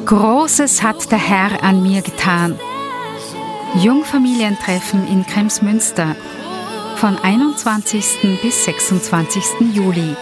Großes hat der Herr an mir getan. Jungfamilientreffen in Kremsmünster von 21. bis 26. Juli.